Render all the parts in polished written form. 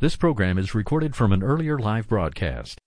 This program is recorded from an earlier live broadcast.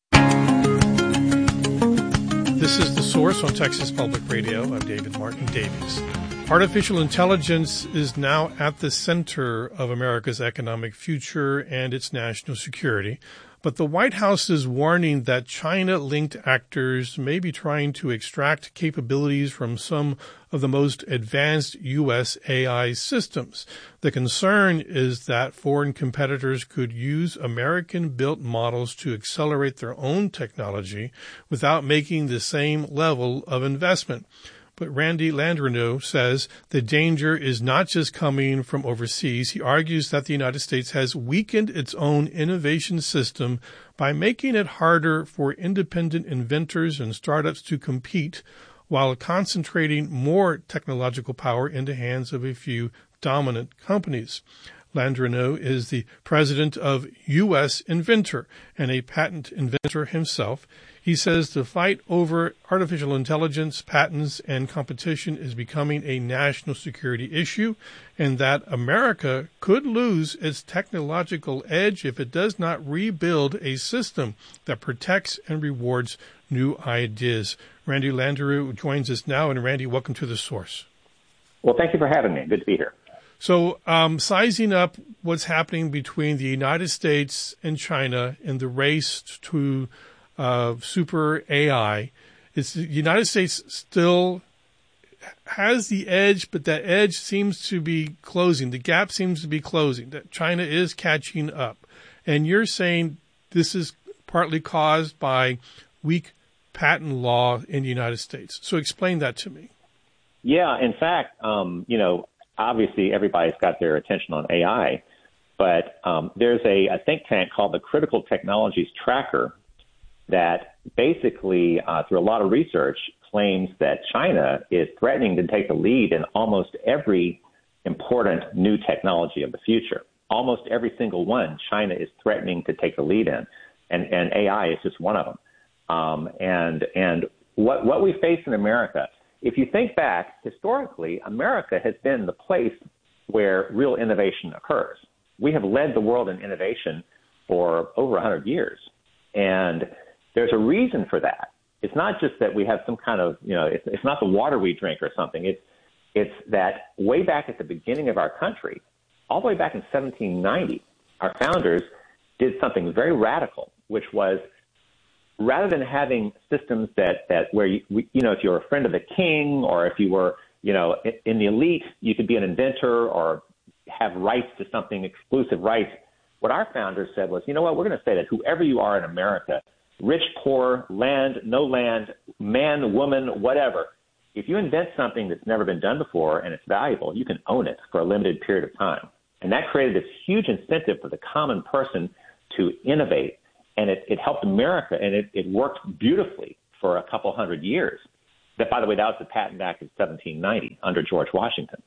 This is The Source on Texas Public Radio. I'm David Martin Davies. Artificial intelligence is now at the center of America's economic future and its national security. But the White House is warning that China-linked actors may be trying to extract capabilities from some of the most advanced U.S. AI systems. The concern is that foreign competitors could use American-built models to accelerate their own technology without making the same level of investment. But Randy Landreneau says the danger is not just coming from overseas. He argues that the United States has weakened its own innovation system by making it harder for independent inventors and startups to compete while concentrating more technological power in the hands of a few dominant companies. Landreneau is the president of U.S. Inventor and a patent inventor himself. He says the fight over artificial intelligence, patents, and competition is becoming a national security issue, and that America could lose its technological edge if it does not rebuild a system that protects and rewards new ideas. Randy Landreneau joins us now, and Randy, welcome to The Source. Well, thank you for having me. Good to be here. So, sizing up what's happening between the United States and China in the race to super AI, is the United States still has the edge, but that edge seems to be closing. The gap seems to be closing, that China is catching up. And you're saying this is partly caused by weak patent law in the United States. So explain that to me. Yeah, in fact, obviously everybody's got their attention on AI, but there's a think tank called the Critical Technologies Tracker that basically, through a lot of research, claims that China is threatening to take the lead in almost every important new technology of the future. Almost every single one, China is threatening to take the lead in, and AI is just one of them. And what we face in America, if you think back, historically, America has been the place where real innovation occurs. We have led the world in innovation for over 100 years. And there's a reason for that. It's not just that we have some kind of, it's not the water we drink or something. It's that way back at the beginning of our country, all the way back in 1790, our founders did something very radical, which was rather than having systems that where, if you were a friend of the king or if you were, in the elite, you could be an inventor or have rights to something, exclusive rights. What our founders said was, we're going to say that whoever you are in America, rich, poor, land, no land, man, woman, whatever, if you invent something that's never been done before and it's valuable, you can own it for a limited period of time. And that created this huge incentive for the common person to innovate. And it helped America, and it worked beautifully for a couple hundred years. That, by the way, that was the Patent Act of 1790 under George Washington.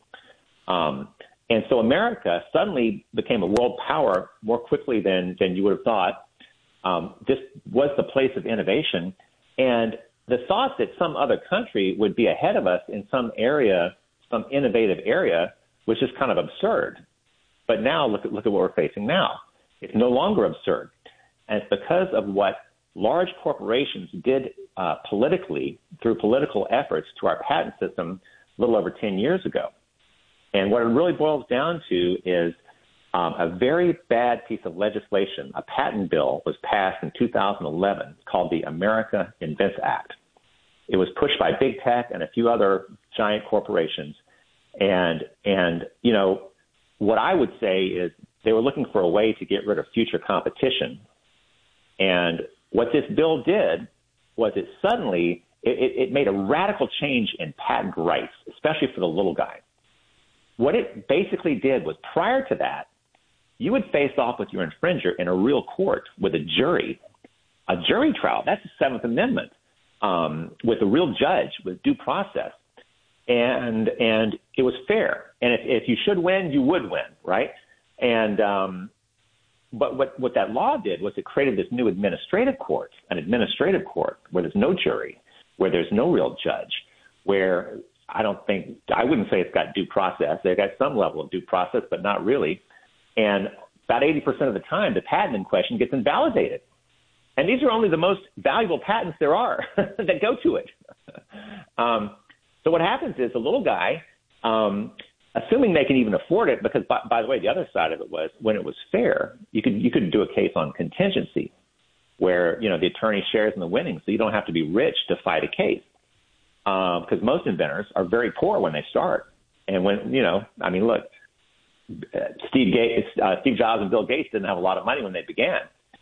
And so America suddenly became a world power more quickly than you would have thought. This was the place of innovation. And the thought that some other country would be ahead of us in some area, some innovative area, was just kind of absurd. But now look at what we're facing now. It's no longer absurd. And it's because of what large corporations did politically through political efforts to our patent system a little over 10 years ago. And what it really boils down to is a very bad piece of legislation. A patent bill was passed in 2011 called the America Invents Act. It was pushed by big tech and a few other giant corporations. And what I would say is they were looking for a way to get rid of future competition. And what this bill did was it suddenly made a radical change in patent rights, especially for the little guy. What it basically did was, prior to that, you would face off with your infringer in a real court with a jury trial. That's the Seventh Amendment, with a real judge, with due process. And it was fair. And if you should win, you would win, right? And but what that law did was it created this new administrative court, an administrative court where there's no jury, where there's no real judge, where I wouldn't say it's got due process. They've got some level of due process, but not really. And about 80% of the time, the patent in question gets invalidated. And these are only the most valuable patents there are that go to it. So what happens is the little guy, assuming they can even afford it, because by the way, the other side of it was when it was fair, you could do a case on contingency, where the attorney shares in the winnings, so you don't have to be rich to fight a case, because most inventors are very poor when they start, and when look, Steve Jobs and Bill Gates didn't have a lot of money when they began.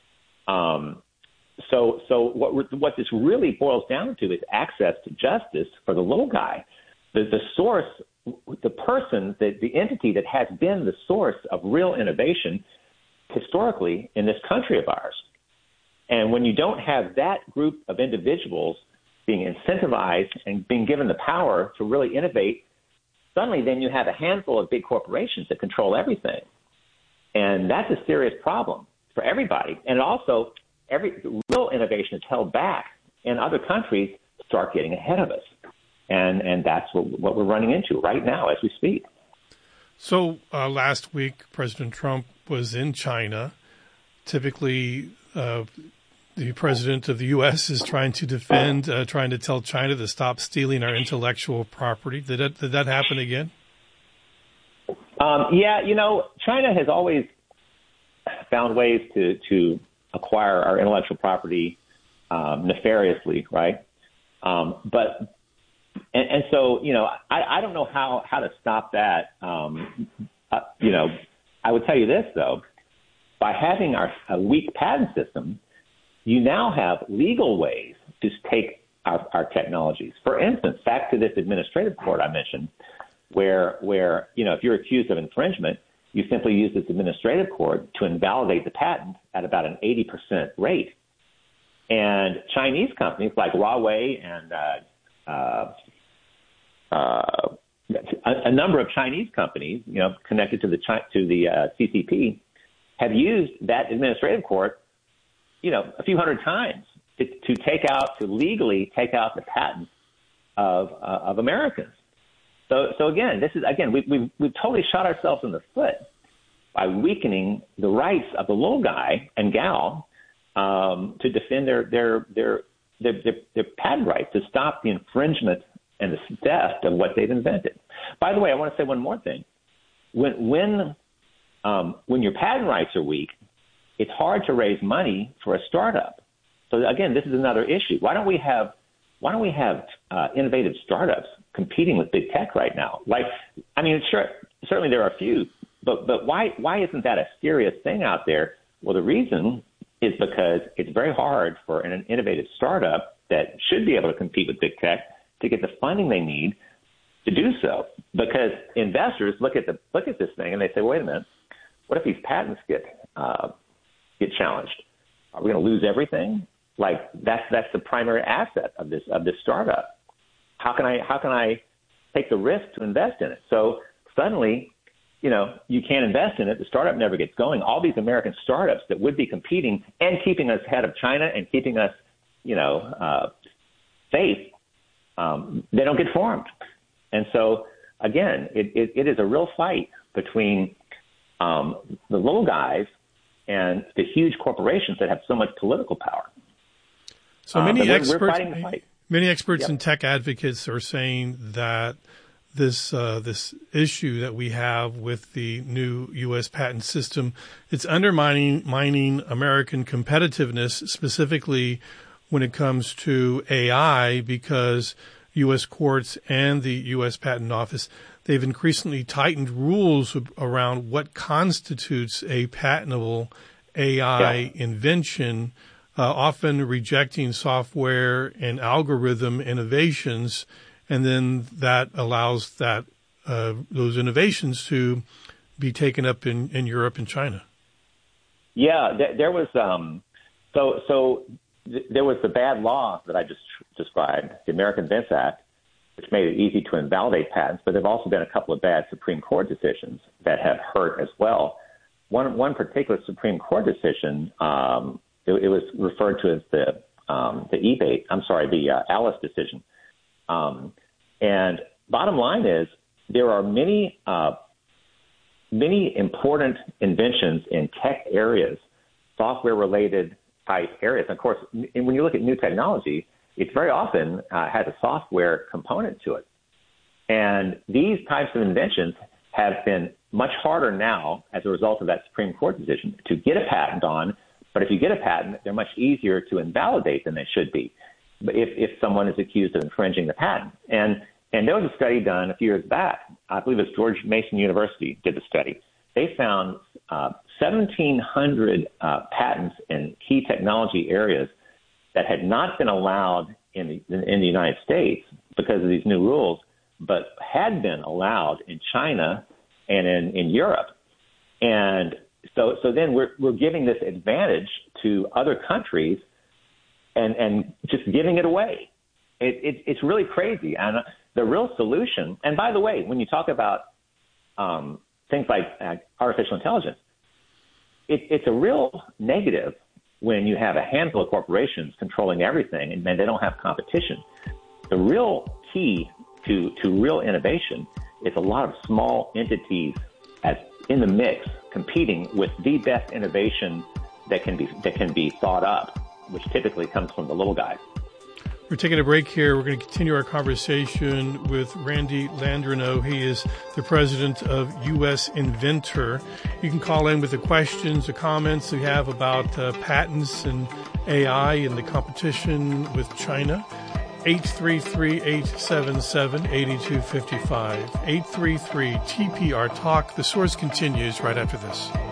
So what this really boils down to is access to justice for the little guy, the source, the person, the entity that has been the source of real innovation historically in this country of ours. And when you don't have that group of individuals being incentivized and being given the power to really innovate, suddenly then you have a handful of big corporations that control everything. And that's a serious problem for everybody. And also, real innovation is held back, and other countries start getting ahead of us. And that's what we're running into right now as we speak. So last week, President Trump was in China. Typically, the president of the U.S. is trying to defend, trying to tell China to stop stealing our intellectual property. Did that happen again? Yeah, China has always found ways to acquire our intellectual property nefariously, right? But so I don't know how to stop that. I would tell you this though: by having a weak patent system, you now have legal ways to take our technologies. For instance, back to this administrative court I mentioned, where if you're accused of infringement, you simply use this administrative court to invalidate the patent at about an 80% rate. And Chinese companies like Huawei and a number of Chinese companies, connected to the CCP, have used that administrative court, a few hundred times to legally take out the patents of Americans. So again, we've totally shot ourselves in the foot by weakening the rights of the little guy and gal to defend their patent rights, to stop the infringement and the theft of what they've invented. By the way, I want to say one more thing. When your patent rights are weak, it's hard to raise money for a startup. So again, this is another issue. Why don't we have innovative startups competing with big tech right now? Certainly there are a few, but why isn't that a serious thing out there? Well, the reason is because it's very hard for an innovative startup that should be able to compete with big tech to get the funding they need to do so. Because investors look at this thing and they say, wait a minute, what if these patents get challenged? Are we going to lose everything? That's the primary asset of this startup. How can I take the risk to invest in it? So suddenly, you can't invest in it. The startup never gets going. All these American startups that would be competing and keeping us ahead of China and keeping us, safe, they don't get formed. And so again, it is a real fight between the little guys and the huge corporations that have so much political power. So many experts Yep. and tech advocates are saying that this issue that we have with the new U.S. patent system, it's undermining American competitiveness, specifically when it comes to AI, because U.S. courts and the U.S. Patent Office, they've increasingly tightened rules around what constitutes a patentable AI invention, often rejecting software and algorithm innovations, and then that allows those innovations to be taken up in Europe and China. Yeah, there was there was the bad law that I just described, the American Invents Act, which made it easy to invalidate patents, but there have also been a couple of bad Supreme Court decisions that have hurt as well. One particular Supreme Court decision, it was referred to as the Alice decision. And bottom line is there are many many important inventions in tech areas, software-related type areas. And of course, when you look at new technology, it very often has a software component to it. And these types of inventions have been much harder now as a result of that Supreme Court decision to get a patent on. But if you get a patent, they're much easier to invalidate than they should be if someone is accused of infringing the patent. And there was a study done a few years back. I believe it's George Mason University did the study. They found 1,700 patents in key technology areas that had not been allowed in the United States because of these new rules, but had been allowed in China and in Europe. And so then we're giving this advantage to other countries and just giving it away. It's really crazy. And the real solution, and by the way, when you talk about things like artificial intelligence, it's a real negative when you have a handful of corporations controlling everything and they don't have competition. The real key to real innovation is a lot of small entities in the mix competing with the best innovation that can be thought up, which typically comes from the little guys. We're taking a break here. We're going to continue our conversation with Randy Landreneau. He is the president of U.S. Inventor. You can call in with the questions, the comments you have about patents and AI and the competition with China. 833-877-8255. 833-TPR-TALK. The Source continues right after this.